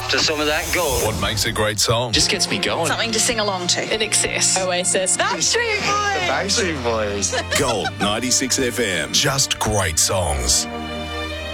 after some of that gold. What makes a great song? Just gets me going. Something to sing along to. In Excess. Oasis. Backstreet Boys. Backstreet Boys. Gold 96 FM. Just great songs.